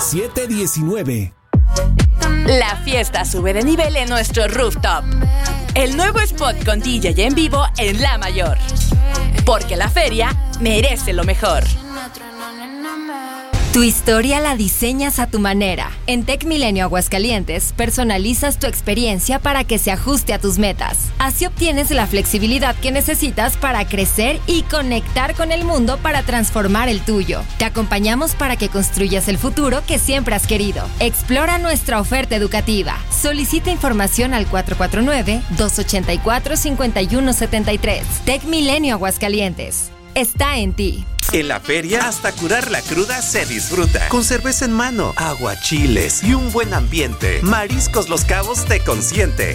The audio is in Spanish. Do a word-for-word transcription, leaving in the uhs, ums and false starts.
siete diecinueve. La fiesta sube de nivel en nuestro rooftop. El nuevo spot con D J en vivo en La Mayor. Porque la feria merece lo mejor. Tu historia la diseñas a tu manera. En Tech Milenio Aguascalientes, personalizas tu experiencia para que se ajuste a tus metas. Así obtienes la flexibilidad que necesitas para crecer y conectar con el mundo para transformar el tuyo. Te acompañamos para que construyas el futuro que siempre has querido. Explora nuestra oferta educativa. Solicita información al cuatro cuatro nueve, dos ocho cuatro, cinco uno siete tres. Tech Milenio Aguascalientes. Está en ti. En la feria, hasta curar la cruda se disfruta. Con cerveza en mano, aguachiles y un buen ambiente. Mariscos Los Cabos te consiente.